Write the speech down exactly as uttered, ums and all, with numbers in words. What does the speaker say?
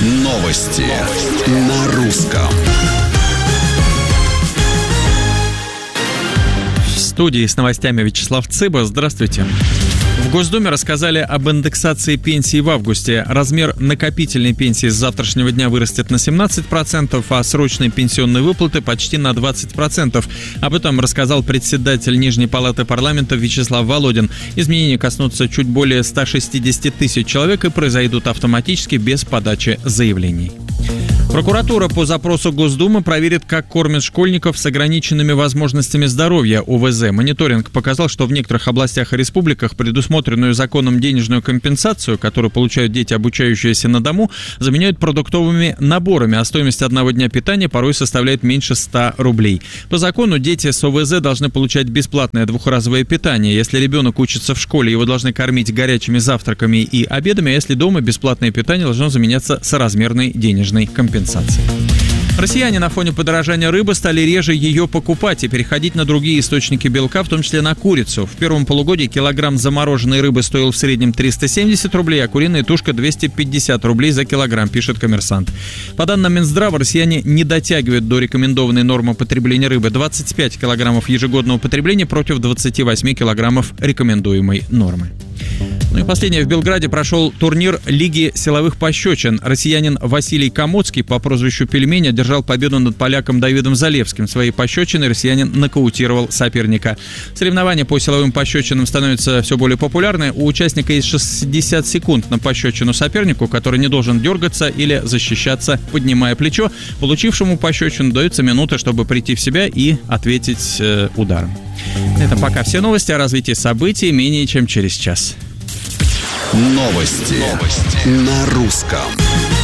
Новости на русском. В студии с новостями Вячеслав Цыба. Здравствуйте. В Госдуме рассказали об индексации пенсии в августе. Размер накопительной пенсии с завтрашнего дня вырастет на семнадцать процентов, а срочные пенсионные выплаты почти на двадцать процентов. Об этом рассказал председатель Нижней палаты парламента Вячеслав Володин. Изменения коснутся чуть более ста шестидесяти тысяч человек и произойдут автоматически без подачи заявлений. Прокуратура по запросу Госдумы проверит, как кормят школьников с ограниченными возможностями здоровья (о вэ зэ). Мониторинг показал, что в некоторых областях и республиках предусмотренную законом денежную компенсацию, которую получают дети, обучающиеся на дому, заменяют продуктовыми наборами, а стоимость одного дня питания порой составляет меньше ста рублей. По закону дети с о вэ зэ должны получать бесплатное двухразовое питание. Если ребенок учится в школе, его должны кормить горячими завтраками и обедами, а если дома, бесплатное питание должно заменяться соразмерной денежной компенсацией. Россияне на фоне подорожания рыбы стали реже ее покупать и переходить на другие источники белка, в том числе на курицу. В первом полугодии килограмм замороженной рыбы стоил в среднем триста семьдесят рублей, а куриная тушка двести пятьдесят рублей за килограмм, пишет «Коммерсант». По данным Минздрава, россияне не дотягивают до рекомендованной нормы потребления рыбы – двадцать пять килограммов ежегодного потребления против двадцати восьми килограммов рекомендуемой нормы. Ну и последнее. В Белграде прошел турнир Лиги силовых пощечин. Россиянин Василий Комоцкий по прозвищу «Пельмень» одержал победу над поляком Давидом Залевским. Своей пощечиной россиянин нокаутировал соперника. Соревнования по силовым пощечинам становятся все более популярны. У участника есть шестьдесят секунд на пощечину сопернику, который не должен дергаться или защищаться, поднимая плечо. Получившему пощечину дается минута, чтобы прийти в себя и ответить э, ударом. Это пока все новости. О развитии событий менее чем через час. Новости, Новости. на русском.